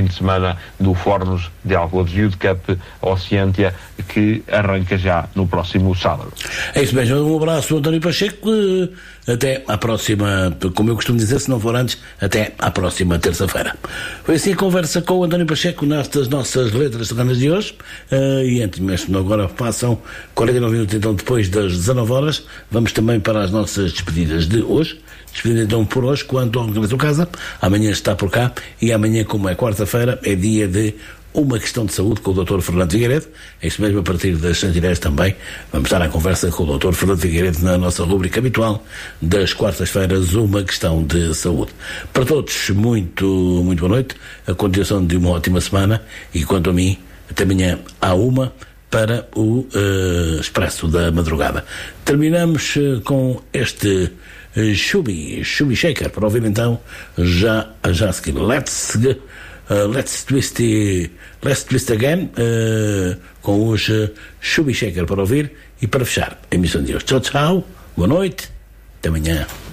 de semana do Fornos de Alcoves Youth Cup Oceântia, que arranca já no próximo sábado. É isso mesmo, um abraço, António Pacheco, até à próxima, como eu costumo dizer, se não for antes, até à próxima terça-feira. Foi assim a conversa com o António Pacheco nestas nossas letras tocanas de hoje, e antes mesmo, agora passam 49 minutos então depois das 19 horas, vamos também para as nossas despedidas de hoje. Despedindo então por hoje, quanto ao regresso a casa, amanhã está por cá, e amanhã, como é quarta-feira, é dia de uma questão de saúde com o Dr. Fernando Figueiredo. É isso mesmo, a partir das 110 também vamos estar à conversa com o Dr. Fernando Figueiredo na nossa rubrica habitual das quartas-feiras, uma questão de saúde. Para todos, muito boa noite, a continuação de uma ótima semana, e quanto a mim, até amanhã à 1 para o Expresso da Madrugada. Terminamos com este Chubby Shaker, para ouvir então já a seguir. Let's Twist Again, com os Chubby Shaker para ouvir e para fechar a emissão de hoje. Tchau, boa noite, até amanhã.